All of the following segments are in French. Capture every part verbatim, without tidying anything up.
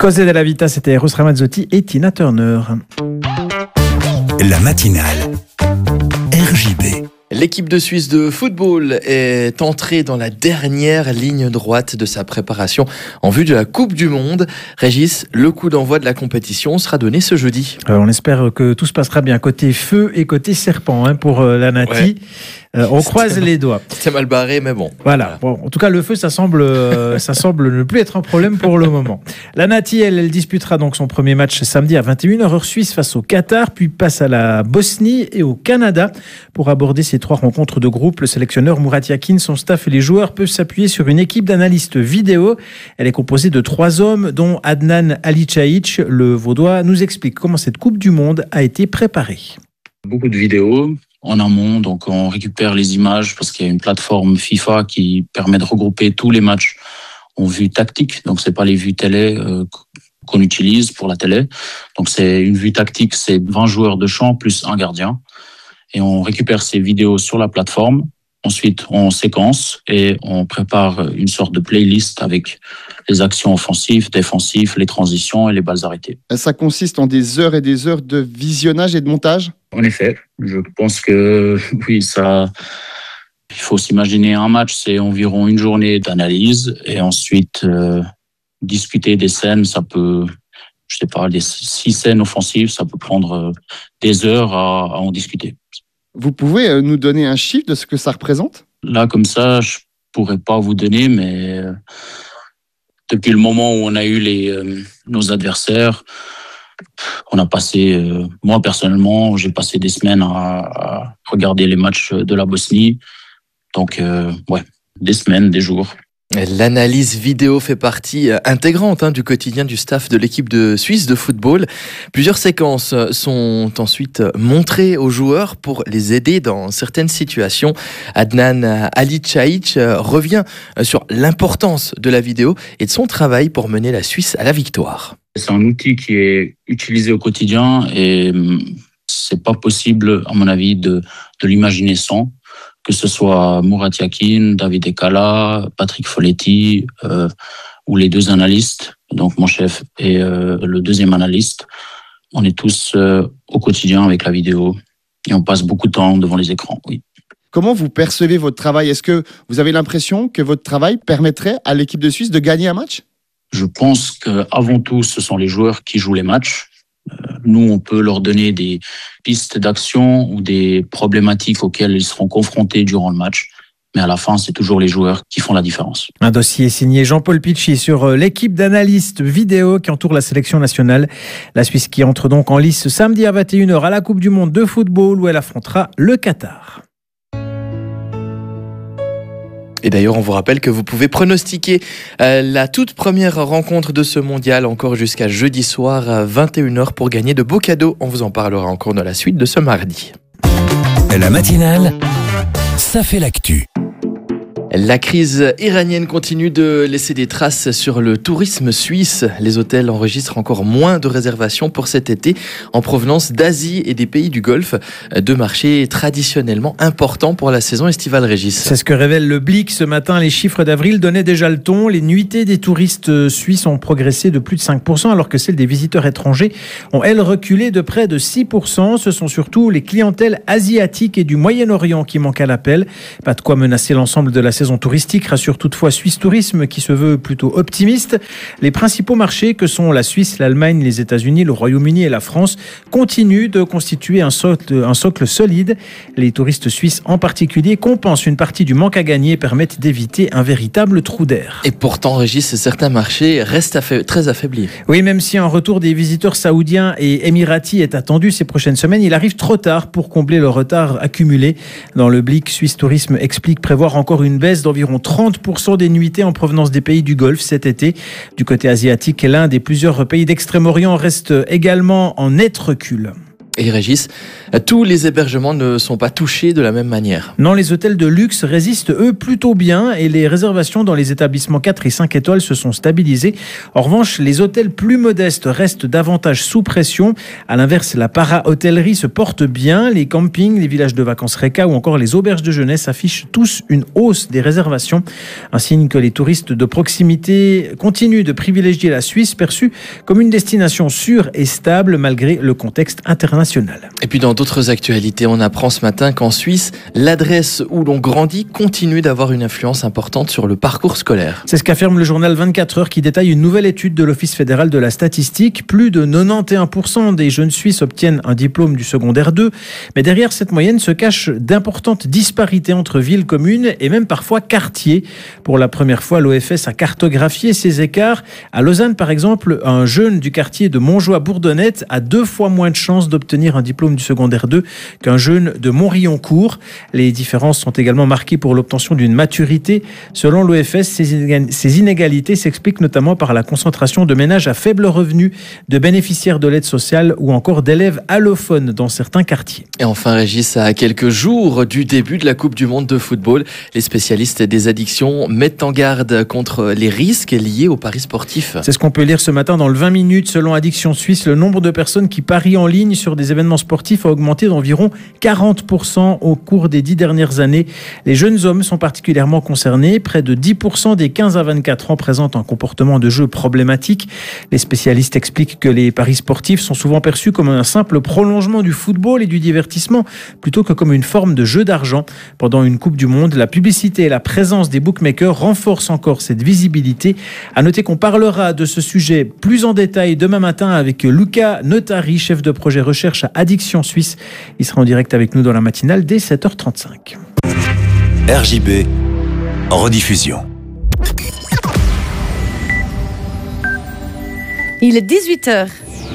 Cose della Vita, c'était Eros Ramazzotti et Tina Turner. La matinale R J B. L'équipe de Suisse de football est entrée dans la dernière ligne droite de sa préparation en vue de la Coupe du Monde. Régis, le coup d'envoi de la compétition sera donné ce jeudi. Alors on espère que tout se passera bien côté feu et côté serpent hein, pour euh, la Nati. Ouais. Euh, on C'était croise les doigts. C'est mal barré, mais bon. Voilà. Bon, en tout cas, le feu, ça semble, euh, ça semble ne plus être un problème pour le moment. La Nati, elle, elle disputera donc son premier match samedi à vingt et une heures heure suisse face au Qatar, puis passe à la Bosnie et au Canada. Pour aborder ces trois rencontres de groupe, le sélectionneur Murat Yakin, son staff et les joueurs peuvent s'appuyer sur une équipe d'analystes vidéo. Elle est composée de trois hommes, dont Adnan Alichaïch, le Vaudois, nous explique comment cette Coupe du Monde a été préparée. Beaucoup de vidéos en amont, donc on récupère les images parce qu'il y a une plateforme FIFA qui permet de regrouper tous les matchs en vue tactique, donc c'est pas les vues télé euh, qu'on utilise pour la télé, donc c'est une vue tactique, c'est vingt joueurs de champ plus un gardien, et on récupère ces vidéos sur la plateforme. Ensuite, on séquence et on prépare une sorte de playlist avec les actions offensives, défensives, les transitions et les balles arrêtées. Ça consiste en des heures et des heures de visionnage et de montage ? En effet, je pense que oui, ça. Il faut s'imaginer un match, c'est environ une journée d'analyse et ensuite euh, discuter des scènes. Ça peut, je sais pas, des six scènes offensives, ça peut prendre des heures à, à en discuter. Vous pouvez nous donner un chiffre de ce que ça représente ? Là, comme ça, je pourrais pas vous donner, mais euh, depuis le moment où on a eu les, euh, nos adversaires, on a passé, euh, moi personnellement, j'ai passé des semaines à, à regarder les matchs de la Bosnie. Donc, euh, ouais, des semaines, des jours. L'analyse vidéo fait partie intégrante hein, du quotidien du staff de l'équipe de Suisse de football. Plusieurs séquences sont ensuite montrées aux joueurs pour les aider dans certaines situations. Adnan Alichaïch revient sur l'importance de la vidéo et de son travail pour mener la Suisse à la victoire. C'est un outil qui est utilisé au quotidien et c'est pas possible, à mon avis, de, de l'imaginer sans. Que ce soit Murat Yakin, David Ekala, Patrick Folletti euh, ou les deux analystes, donc mon chef et euh, le deuxième analyste, on est tous euh, au quotidien avec la vidéo et on passe beaucoup de temps devant les écrans. Oui. Comment vous percevez votre travail ? Est-ce que vous avez l'impression que votre travail permettrait à l'équipe de Suisse de gagner un match ? Je pense qu'avant tout, ce sont les joueurs qui jouent les matchs. Nous, on peut leur donner des pistes d'action ou des problématiques auxquelles ils seront confrontés durant le match. Mais à la fin, c'est toujours les joueurs qui font la différence. Un dossier signé Jean-Paul Pichy sur l'équipe d'analystes vidéo qui entoure la sélection nationale. La Suisse qui entre donc en lice samedi à vingt et une heures à la Coupe du Monde de football où elle affrontera le Qatar. Et d'ailleurs, on vous rappelle que vous pouvez pronostiquer euh, la toute première rencontre de ce mondial encore jusqu'à jeudi soir à vingt et une heures pour gagner de beaux cadeaux. On vous en parlera encore dans la suite de ce mardi. La matinale, ça fait l'actu. La crise iranienne continue de laisser des traces sur le tourisme suisse. Les hôtels enregistrent encore moins de réservations pour cet été en provenance d'Asie et des pays du Golfe, deux marchés traditionnellement importants pour la saison estivale. Régis. C'est ce que révèle le Blick ce matin. Les chiffres d'avril donnaient déjà le ton. Les nuitées des touristes suisses ont progressé de plus de cinq pour cent alors que celles des visiteurs étrangers ont, elles, reculé de près de six pour cent. Ce sont surtout les clientèles asiatiques et du Moyen-Orient qui manquent à l'appel. Pas de quoi menacer l'ensemble de la saison touristique, rassure toutefois Suisse Tourisme qui se veut plutôt optimiste. Les principaux marchés que sont la Suisse, l'Allemagne, les États-Unis, le Royaume-Uni et la France continuent de constituer un socle, un socle solide. Les touristes suisses en particulier compensent une partie du manque à gagner et permettent d'éviter un véritable trou d'air. Et pourtant, Régis, certains marchés restent affa- très affaiblis. Oui, même si un retour des visiteurs saoudiens et émiratis est attendu ces prochaines semaines, il arrive trop tard pour combler le retard accumulé. Dans le Blick, Suisse Tourisme explique prévoir encore une baisse d'environ trente pour cent des nuitées en provenance des pays du Golfe cet été. Du côté asiatique, l'Inde et plusieurs pays d'Extrême-Orient restent également en net recul. Et Régis, tous les hébergements ne sont pas touchés de la même manière. Non, les hôtels de luxe résistent eux plutôt bien et les réservations dans les établissements quatre et cinq étoiles se sont stabilisées. En revanche, les hôtels plus modestes restent davantage sous pression. À l'inverse, la para-hôtellerie se porte bien. Les campings, les villages de vacances Reka ou encore les auberges de jeunesse affichent tous une hausse des réservations. Un signe que les touristes de proximité continuent de privilégier la Suisse, perçue comme une destination sûre et stable malgré le contexte international. Et puis dans d'autres actualités, on apprend ce matin qu'en Suisse, l'adresse où l'on grandit continue d'avoir une influence importante sur le parcours scolaire. C'est ce qu'affirme le journal vingt-quatre heures qui détaille une nouvelle étude de l'Office fédéral de la statistique. Plus de quatre-vingt-onze pour cent des jeunes Suisses obtiennent un diplôme du secondaire deux. Mais derrière cette moyenne se cachent d'importantes disparités entre villes, communes et même parfois quartiers. Pour la première fois, l'O F S a cartographié ces écarts. À Lausanne, par exemple, un jeune du quartier de Montjoie-Bourdonnette a deux fois moins de chances d'obtenir un diplôme du secondaire deux qu'un jeune de Montrioncourt. Les différences sont également marquées pour l'obtention d'une maturité. Selon l'O F S, ces inégalités s'expliquent notamment par la concentration de ménages à faible revenu, de bénéficiaires de l'aide sociale ou encore d'élèves allophones dans certains quartiers. Et enfin, Régis, à quelques jours du début de la Coupe du Monde de football, les spécialistes des addictions mettent en garde contre les risques liés aux paris sportifs. C'est ce qu'on peut lire ce matin dans le vingt minutes. Selon Addiction Suisse, le nombre de personnes qui parient en ligne sur des événements sportifs a augmenté d'environ quarante pour cent au cours des dix dernières années. Les jeunes hommes sont particulièrement concernés. Près de dix pour cent des quinze à vingt-quatre ans présentent un comportement de jeu problématique. Les spécialistes expliquent que les paris sportifs sont souvent perçus comme un simple prolongement du football et du divertissement, plutôt que comme une forme de jeu d'argent. Pendant une Coupe du Monde, la publicité et la présence des bookmakers renforcent encore cette visibilité. À noter qu'on parlera de ce sujet plus en détail demain matin avec Luca Notari, chef de projet recherche à Addiction Suisse. Il sera en direct avec nous dans la matinale dès sept heures trente-cinq. R J B, en rediffusion. Il est dix-huit heures.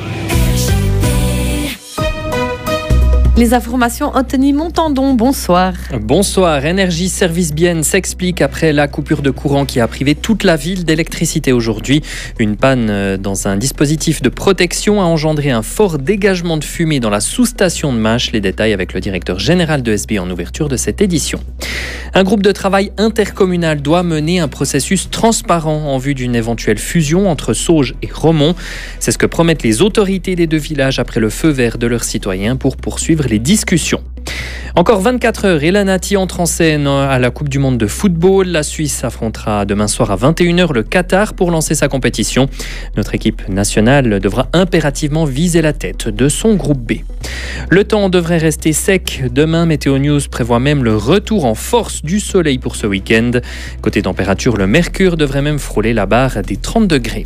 Les informations, Anthony Montandon, bonsoir. Bonsoir. Énergie Service Bienne s'explique après la coupure de courant qui a privé toute la ville d'électricité aujourd'hui. Une panne dans un dispositif de protection a engendré un fort dégagement de fumée dans la sous-station de Mâche. Les détails avec le directeur général de S B en ouverture de cette édition. Un groupe de travail intercommunal doit mener un processus transparent en vue d'une éventuelle fusion entre Sauges et Romont. C'est ce que promettent les autorités des deux villages après le feu vert de leurs citoyens pour poursuivre les discussions. Encore vingt-quatre heures et la Nati entre en scène à la Coupe du Monde de football. La Suisse affrontera demain soir à vingt et une heures le Qatar pour lancer sa compétition. Notre équipe nationale devra impérativement viser la tête de son groupe B. Le temps devrait rester sec. Demain, Météo News prévoit même le retour en force du soleil pour ce week-end. Côté température, le mercure devrait même frôler la barre des trente degrés.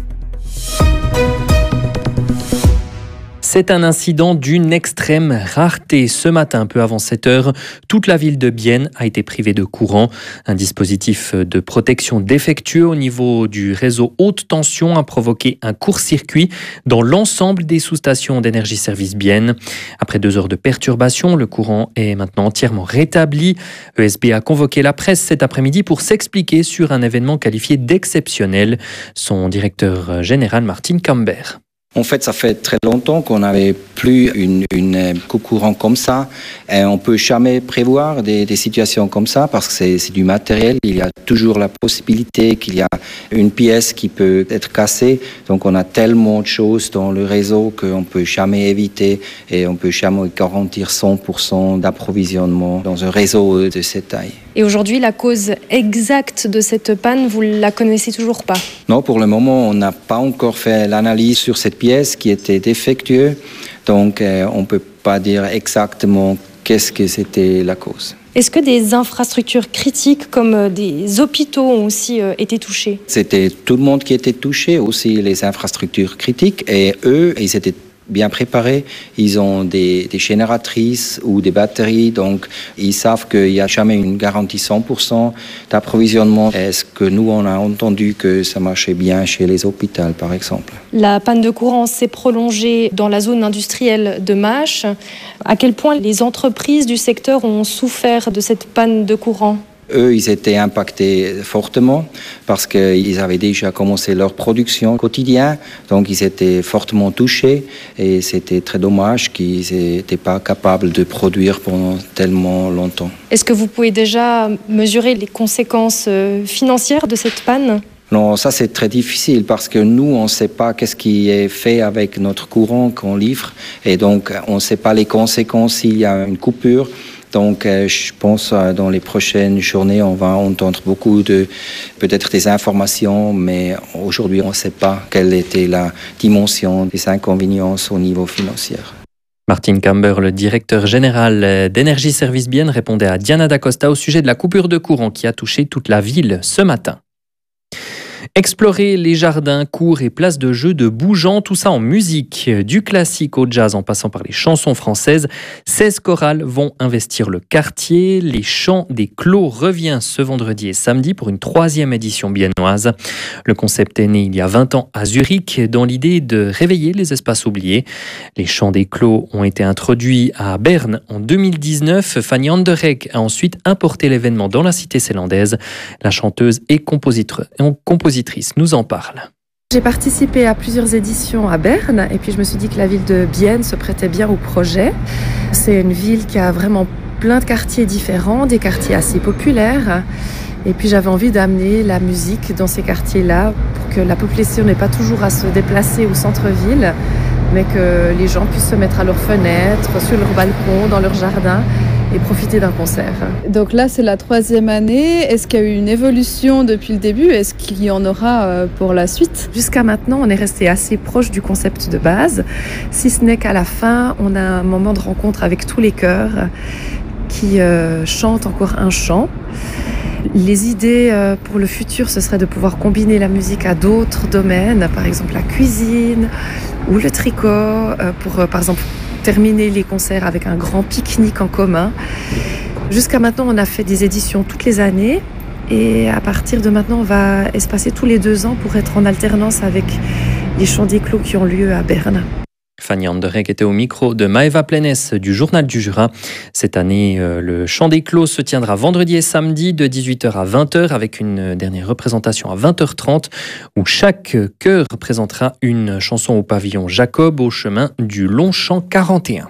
C'est un incident d'une extrême rareté. Ce matin, peu avant sept heures, toute la ville de Bienne a été privée de courant. Un dispositif de protection défectueux au niveau du réseau haute tension a provoqué un court-circuit dans l'ensemble des sous-stations d'énergie service Bienne. Après deux heures de perturbation, le courant est maintenant entièrement rétabli. E S B a convoqué la presse cet après-midi pour s'expliquer sur un événement qualifié d'exceptionnel. Son directeur général, Martin Cambert. En fait, ça fait très longtemps qu'on n'avait plus une, une coupe courant comme ça. Et on ne peut jamais prévoir des, des situations comme ça parce que c'est, c'est du matériel. Il y a toujours la possibilité qu'il y a une pièce qui peut être cassée. Donc on a tellement de choses dans le réseau qu'on ne peut jamais éviter et on ne peut jamais garantir cent pour cent d'approvisionnement dans un réseau de cette taille. Et aujourd'hui, la cause exacte de cette panne, vous ne la connaissez toujours pas? Non, pour le moment, on n'a pas encore fait l'analyse sur cette pièce qui était défectueuse. Donc, euh, on ne peut pas dire exactement qu'est-ce que c'était la cause. Est-ce que des infrastructures critiques comme des hôpitaux ont aussi euh, été touchés? C'était tout le monde qui était touché, aussi les infrastructures critiques. Et eux, ils étaient bien préparés. Ils ont des, des génératrices ou des batteries, donc ils savent qu'il n'y a jamais une garantie cent pour cent d'approvisionnement. Est-ce que nous, on a entendu que ça marchait bien chez les hôpitaux, par exemple? La panne de courant s'est prolongée dans la zone industrielle de Mâche. À quel point les entreprises du secteur ont souffert de cette panne de courant? Eux, ils étaient impactés fortement parce qu'ils avaient déjà commencé leur production quotidienne, donc ils étaient fortement touchés et c'était très dommage qu'ils n'étaient pas capables de produire pendant tellement longtemps. Est-ce que vous pouvez déjà mesurer les conséquences financières de cette panne ? Non, ça c'est très difficile parce que nous, on ne sait pas qu'est-ce qui est fait avec notre courant qu'on livre et donc on ne sait pas les conséquences s'il y a une coupure. Donc, euh, je pense euh, dans les prochaines journées, on va entendre beaucoup de, peut-être des informations, mais aujourd'hui, on ne sait pas quelle était la dimension des inconvénients au niveau financier. Martin Camber, le directeur général d'Energie Service Bien, répondait à Diana D'Acosta au sujet de la coupure de courant qui a touché toute la ville ce matin. Explorer les jardins, cours et places de jeux de Bougeant, tout ça en musique. Du classique au jazz en passant par les chansons françaises, seize chorales vont investir le quartier. Les Chants des Clos revient ce vendredi et samedi pour une troisième édition biennoise. Le concept est né il y a vingt ans à Zurich dans l'idée de réveiller les espaces oubliés. Les Chants des Clos ont été introduits à Berne en deux mille dix-neuf. Fanny Anderegg a ensuite importé l'événement dans la cité zélandaise. La chanteuse et compositrice nous en parle. J'ai participé à plusieurs éditions à Berne et puis je me suis dit que la ville de Bienne se prêtait bien au projet. C'est une ville qui a vraiment plein de quartiers différents, des quartiers assez populaires. Et puis j'avais envie d'amener la musique dans ces quartiers-là pour que la population n'ait pas toujours à se déplacer au centre-ville, mais que les gens puissent se mettre à leurs fenêtres, sur leur balcon, dans leur jardin et profiter d'un concert. Donc là, c'est la troisième année. Est-ce qu'il y a eu une évolution depuis le début ? Est-ce qu'il y en aura pour la suite ? Jusqu'à maintenant, on est resté assez proche du concept de base, si ce n'est qu'à la fin, on a un moment de rencontre avec tous les chœurs qui euh, chantent encore un chant. Les idées euh, pour le futur, ce serait de pouvoir combiner la musique à d'autres domaines, par exemple la cuisine ou le tricot, euh, pour euh, par exemple terminer les concerts avec un grand pique-nique en commun. Jusqu'à maintenant, on a fait des éditions toutes les années et à partir de maintenant, on va espacer tous les deux ans pour être en alternance avec les Chants des Clos qui ont lieu à Berne. Fanny Anderegg était au micro de Maëva Plénès du Journal du Jura. Cette année, le Chant des Clos se tiendra vendredi et samedi de dix-huit heures à vingt heures avec une dernière représentation à vingt heures trente où chaque chœur représentera une chanson au pavillon Jacob au chemin du Longchamp quarante et un.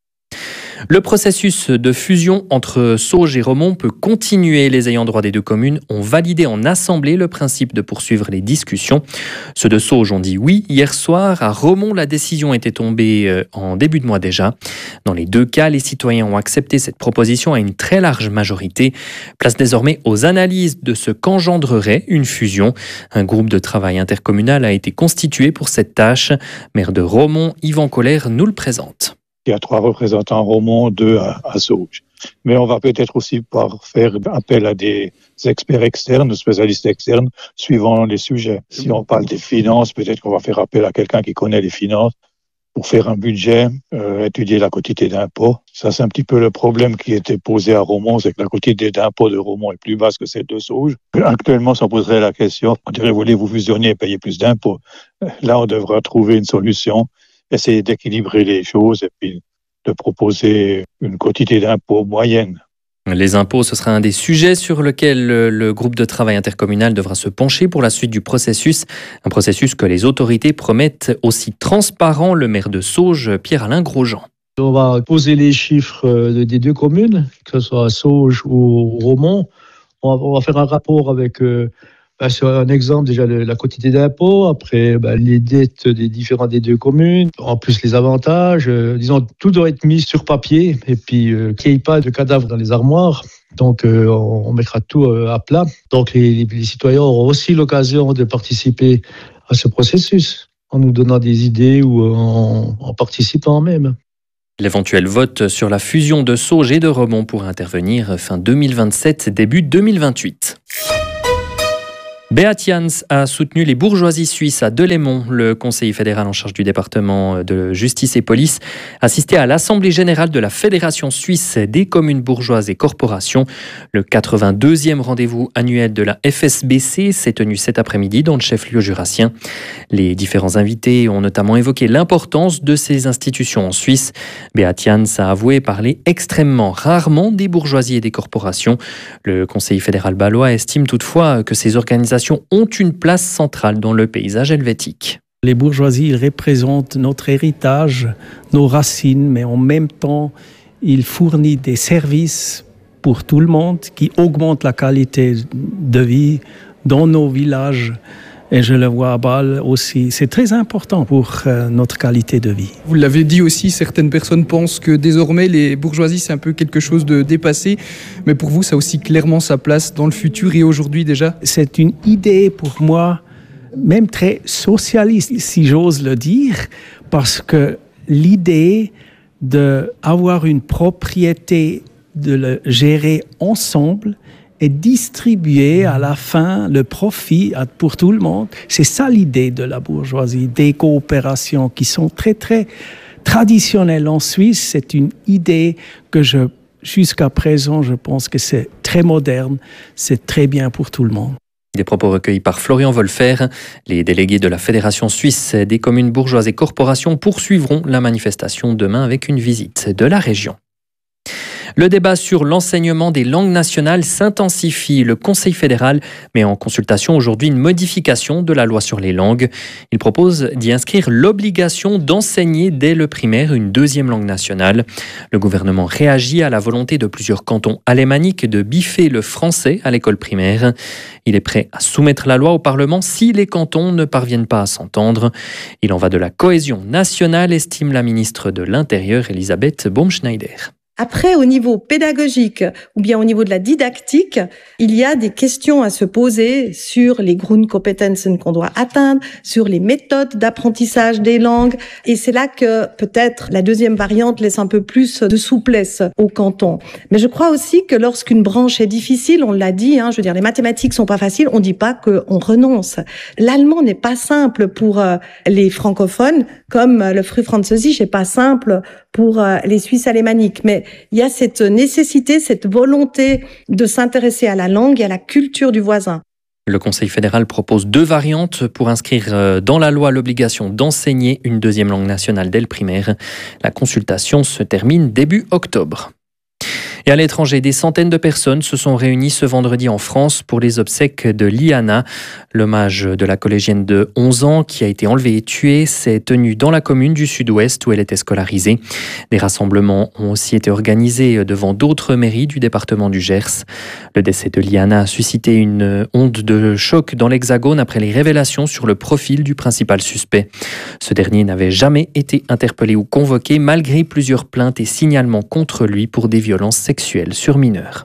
Le processus de fusion entre Sauges et Romont peut continuer. Les ayants droit des deux communes ont validé en assemblée le principe de poursuivre les discussions. Ceux de Sauges ont dit oui hier soir. À Romont, la décision était tombée en début de mois déjà. Dans les deux cas, les citoyens ont accepté cette proposition à une très large majorité. Place désormais aux analyses de ce qu'engendrerait une fusion. Un groupe de travail intercommunal a été constitué pour cette tâche. Maire de Romont, Yvan Colère, nous le présente. Il y a trois représentants Romont, deux à, à Sauges. Mais on va peut-être aussi pouvoir faire appel à des experts externes, spécialistes externes, suivant les sujets. Si on parle des finances, peut-être qu'on va faire appel à quelqu'un qui connaît les finances pour faire un budget, euh, étudier la quotité d'impôt. Ça, c'est un petit peu le problème qui était posé à Romont, c'est que la quotité d'impôt de Romont est plus basse que celle de Sauges. Actuellement, ça poserait la question, on dirait, voulez-vous fusionner et payer plus d'impôts? Là, on devra trouver une solution, essayer d'équilibrer les choses et puis de proposer une quotité d'impôt moyenne. Les impôts, ce sera un des sujets sur lequel le groupe de travail intercommunal devra se pencher pour la suite du processus. Un processus que les autorités promettent aussi transparent. Le maire de Sauges, Pierre-Alain Grosjean. On va poser les chiffres des deux communes, que ce soit Sauges ou Romont. On va faire un rapport avec... Euh, Ben, c'est un exemple déjà de la quotité d'impôt, après ben, les dettes des différents des deux communes, en plus les avantages. Euh, disons, tout doit être mis sur papier et puis euh, qu'il n'y ait pas de cadavres dans les armoires. Donc, euh, on, on mettra tout euh, à plat. Donc, les, les citoyens auront aussi l'occasion de participer à ce processus en nous donnant des idées ou en, en participant même. L'éventuel vote sur la fusion de Sauges et de Romont pourra intervenir fin deux mille vingt-sept, début deux mille vingt-huit. Beat Jans a soutenu les bourgeoisies suisses à Delémont. Le conseiller fédéral en charge du département de justice et police assistait à l'Assemblée générale de la Fédération suisse des communes bourgeoises et corporations. Le quatre-vingt-deuxième rendez-vous annuel de la F S B C s'est tenu cet après-midi dans le chef-lieu jurassien. Les différents invités ont notamment évoqué l'importance de ces institutions en Suisse. Beat Jans a avoué parler extrêmement rarement des bourgeoisies et des corporations. Le conseiller fédéral bâlois estime toutefois que ces organisations ont une place centrale dans le paysage helvétique. Les bourgeoisies, ils représentent notre héritage, nos racines, mais en même temps, ils fournissent des services pour tout le monde qui augmentent la qualité de vie dans nos villages. Et je le vois à Bâle aussi. C'est très important pour euh, notre qualité de vie. Vous l'avez dit aussi, certaines personnes pensent que désormais les bourgeoisies c'est un peu quelque chose de dépassé. Mais pour vous, ça a aussi clairement sa place dans le futur et aujourd'hui déjà. C'est une idée pour moi, même très socialiste, si j'ose le dire, parce que l'idée d'avoir une propriété, de le gérer ensemble, et distribuer à la fin le profit pour tout le monde. C'est ça l'idée de la bourgeoisie, des coopérations qui sont très très traditionnelles en Suisse. C'est une idée que je, jusqu'à présent, je pense que c'est très moderne, c'est très bien pour tout le monde. Des propos recueillis par Florian Wolfer. Les délégués de la Fédération suisse des communes bourgeoises et corporations poursuivront la manifestation demain avec une visite de la région. Le débat sur l'enseignement des langues nationales s'intensifie. Le Conseil fédéral met en consultation aujourd'hui une modification de la loi sur les langues. Il propose d'y inscrire l'obligation d'enseigner dès le primaire une deuxième langue nationale. Le gouvernement réagit à la volonté de plusieurs cantons alémaniques de biffer le français à l'école primaire. Il est prêt à soumettre la loi au Parlement si les cantons ne parviennent pas à s'entendre. Il en va de la cohésion nationale, estime la ministre de l'Intérieur, Elisabeth Baumschneider. Après, au niveau pédagogique ou bien au niveau de la didactique, il y a des questions à se poser sur les Grundkompetenzen qu'on doit atteindre, sur les méthodes d'apprentissage des langues. Et c'est là que peut-être la deuxième variante laisse un peu plus de souplesse au canton. Mais je crois aussi que lorsqu'une branche est difficile, on l'a dit, hein, je veux dire, les mathématiques sont pas faciles, on dit pas qu'on renonce. L'allemand n'est pas simple pour euh, les francophones, comme euh, le Frühfranzösisch n'est pas simple pour euh, les Suisses alémaniques. Mais il y a cette nécessité, cette volonté de s'intéresser à la langue et à la culture du voisin. Le Conseil fédéral propose deux variantes pour inscrire dans la loi l'obligation d'enseigner une deuxième langue nationale dès le primaire. La consultation se termine début octobre. Et à l'étranger, des centaines de personnes se sont réunies ce vendredi en France pour les obsèques de Liana. L'hommage de la collégienne de onze ans qui a été enlevée et tuée s'est tenu dans la commune du Sud-Ouest où elle était scolarisée. Des rassemblements ont aussi été organisés devant d'autres mairies du département du Gers. Le décès de Liana a suscité une onde de choc dans l'Hexagone après les révélations sur le profil du principal suspect. Ce dernier n'avait jamais été interpellé ou convoqué malgré plusieurs plaintes et signalements contre lui pour des violences sexuelles sur mineurs.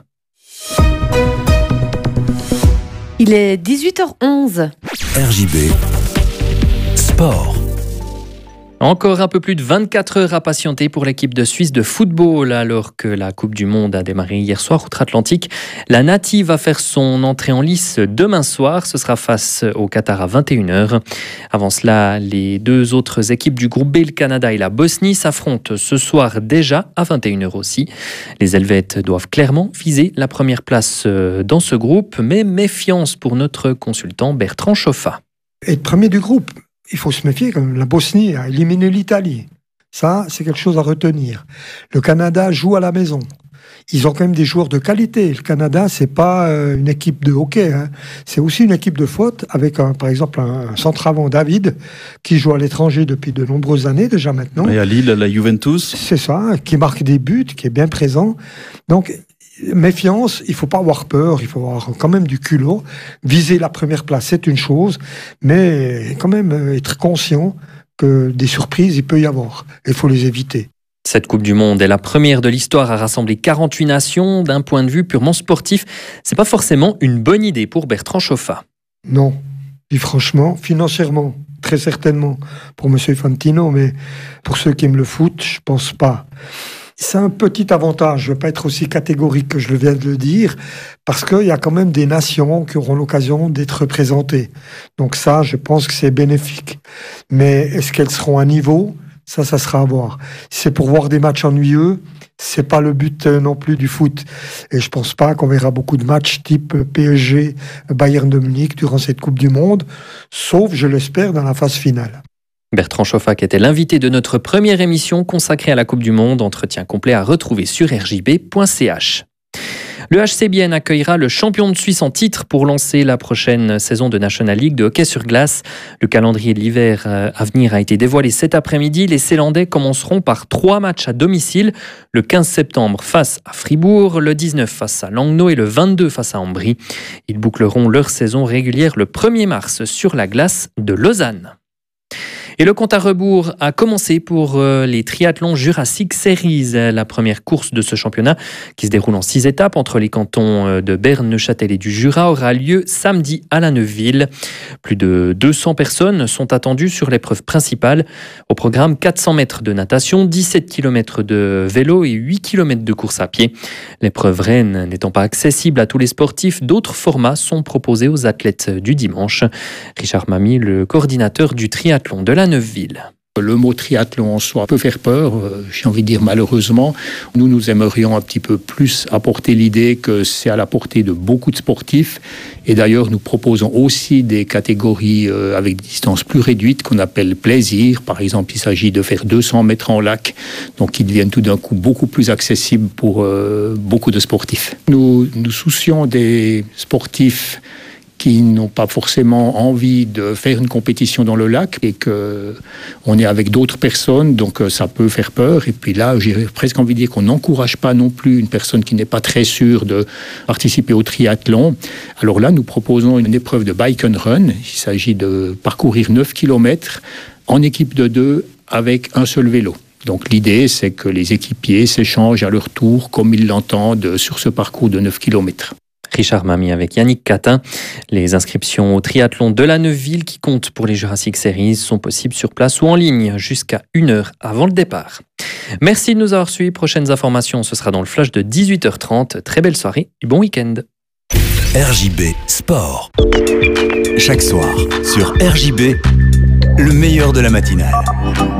Il est dix-huit heures onze. R J B Sport. Encore un peu plus de vingt-quatre heures à patienter pour l'équipe de Suisse de football alors que la Coupe du Monde a démarré hier soir outre-Atlantique. La Native va faire son entrée en lice demain soir. Ce sera face au Qatar à vingt et une heures. Avant cela, les deux autres équipes du groupe B, le Canada et la Bosnie, s'affrontent ce soir déjà à vingt et une heures aussi. Les Helvètes doivent clairement viser la première place dans ce groupe, mais méfiance pour notre consultant Bertrand Chauffat. Être premier du groupe, il faut se méfier, comme la Bosnie a éliminé l'Italie. Ça, c'est quelque chose à retenir. Le Canada joue à la maison. Ils ont quand même des joueurs de qualité. Le Canada, c'est pas euh, une équipe de hockey, hein. C'est aussi une équipe de foot avec, un, par exemple, un, un centre-avant David qui joue à l'étranger depuis de nombreuses années déjà maintenant. Et à Lille, à la Juventus. C'est ça, qui marque des buts, qui est bien présent. Donc, méfiance, il faut pas avoir peur, il faut avoir quand même du culot. Viser la première place, c'est une chose, mais quand même être conscient que des surprises, il peut y avoir. Il faut les éviter. Cette Coupe du Monde est la première de l'histoire à rassembler quarante-huit nations. D'un point de vue purement sportif, c'est pas forcément une bonne idée pour Bertrand Chauffat. Non, et franchement, financièrement, très certainement pour M. Infantino, mais pour ceux qui aiment le foot, je pense pas. C'est un petit avantage, je ne vais pas être aussi catégorique que je le viens de le dire, parce qu'il y a quand même des nations qui auront l'occasion d'être représentées. Donc ça, je pense que c'est bénéfique. Mais est-ce qu'elles seront à niveau ? Ça, ça sera à voir. Si c'est pour voir des matchs ennuyeux, c'est pas le but non plus du foot. Et je pense pas qu'on verra beaucoup de matchs type P S G, Bayern de Munich durant cette Coupe du Monde, sauf, je l'espère, dans la phase finale. Bertrand Chauffac était l'invité de notre première émission consacrée à la Coupe du Monde. Entretien complet à retrouver sur r j b point c h. Le H C Bienne accueillera le champion de Suisse en titre pour lancer la prochaine saison de National League de hockey sur glace. Le calendrier de l'hiver à venir a été dévoilé cet après-midi. Les Célandais commenceront par trois matchs à domicile. Le quinze septembre face à Fribourg, le dix-neuf face à Langnau et le vingt-deux face à Ambry. Ils boucleront leur saison régulière le premier mars sur la glace de Lausanne. Et le compte à rebours a commencé pour les triathlons Jurassic Series, la première course de ce championnat qui se déroule en six étapes entre les cantons de Berne, Neuchâtel et du Jura aura lieu samedi à la Neuville. Plus de deux cents personnes sont attendues sur l'épreuve principale. Au programme, quatre cents mètres de natation, dix-sept kilomètres de vélo et huit kilomètres de course à pied. L'épreuve reine n'étant pas accessible à tous les sportifs, d'autres formats sont proposés aux athlètes du dimanche. Richard Mamy, le coordinateur du triathlon de la Neuville. Le mot triathlon en soi peut faire peur, j'ai envie de dire malheureusement. Nous, nous aimerions un petit peu plus apporter l'idée que c'est à la portée de beaucoup de sportifs. Et d'ailleurs, nous proposons aussi des catégories avec des distances plus réduites qu'on appelle plaisir. Par exemple, il s'agit de faire deux cents mètres en lac, donc qui deviennent tout d'un coup beaucoup plus accessibles pour euh, beaucoup de sportifs. Nous nous soucions des sportifs qui n'ont pas forcément envie de faire une compétition dans le lac et qu'on est avec d'autres personnes, donc ça peut faire peur. Et puis là, j'ai presque envie de dire qu'on n'encourage pas non plus une personne qui n'est pas très sûre de participer au triathlon. Alors là, nous proposons une épreuve de bike and run. Il s'agit de parcourir neuf kilomètres en équipe de deux avec un seul vélo. Donc l'idée, c'est que les équipiers s'échangent à leur tour comme ils l'entendent sur ce parcours de neuf kilomètres. Richard Mamy avec Yannick Catin. Les inscriptions au triathlon de la Neuville qui compte pour les Jurassic Series sont possibles sur place ou en ligne jusqu'à une heure avant le départ. Merci de nous avoir suivis. Prochaines informations, ce sera dans le flash de dix-huit heures trente. Très belle soirée et bon week-end. R J B Sport. Chaque soir sur R J B, le meilleur de la matinale.